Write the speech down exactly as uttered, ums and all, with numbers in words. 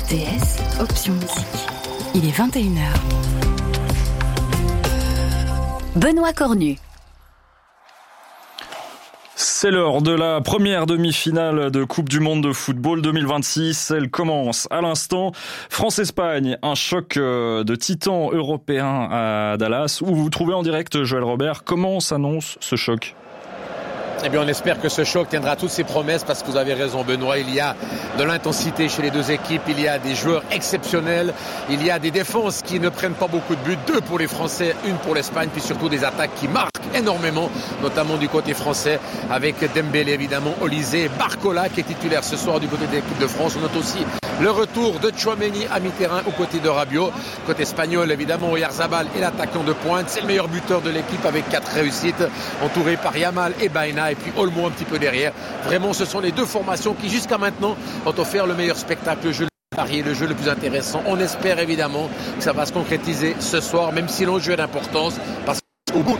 D S, option musique. Il est vingt et une heures. Benoît Cornu. C'est l'heure de la première demi-finale de Coupe du Monde de football deux mille vingt-six. Elle commence à l'instant. France-Espagne, un choc de titans européens à Dallas. Où vous vous trouvez en direct, Joël Robert. Comment s'annonce ce choc ? Eh bien, on espère que ce choc tiendra toutes ses promesses parce que vous avez raison, Benoît. Il y a de l'intensité chez les deux équipes. Il y a des joueurs exceptionnels. Il y a des défenses qui ne prennent pas beaucoup de buts. Deux pour les Français, une pour l'Espagne. Puis surtout des attaques qui marquent énormément, notamment du côté français avec Dembélé, évidemment, Olysée, Barcola qui est titulaire ce soir du côté de l'équipe de France. On note aussi le retour de Tchouaméni à mi-terrain aux côtés de Rabiot. Côté espagnol, évidemment, Oyarzabal est l'attaquant de pointe. C'est le meilleur buteur de l'équipe avec quatre réussites, entouré par Yamal et Baena. Et puis Olmo un petit peu derrière. Vraiment, ce sont les deux formations qui, jusqu'à maintenant, ont offert le meilleur spectacle, le jeu le plus varié, le jeu le plus intéressant. On espère évidemment que ça va se concrétiser ce soir, même si l'enjeu est d'importance, parce qu'au bout